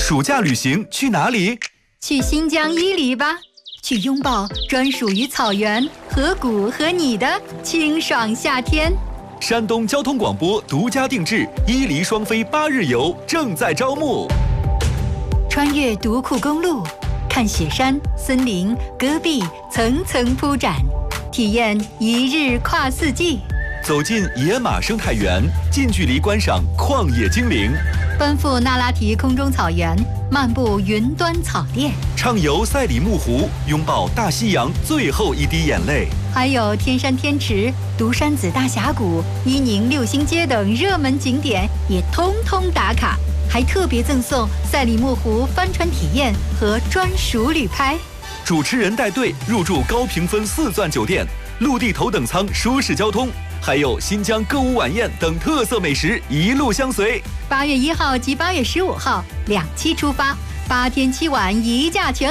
暑假旅行去哪里？ 去新疆伊犁吧，去拥抱专属于草原、河谷和你的清爽夏天。 山东交通广播独家定制伊犁双飞8日游正在招募。 穿越独库公路，看雪山、森林、戈壁层层铺展，体验一日跨四季。 走进野马生态园，近距离观赏旷野精灵。 奔赴那拉提空中草原，漫步云端草甸， 畅游赛里木湖，拥抱大西洋最后一滴眼泪。 还有天山天池、独山子大峡谷、伊宁六星街等热门景点也通通打卡，还特别赠送赛里木湖帆船体验和专属旅拍。 主持人带队入住高评分4钻酒店，陆地头等舱舒适交通，还有新疆歌舞晚宴等特色美食一路相随。 8月1号及8月15号2期出发，8天7晚一价全。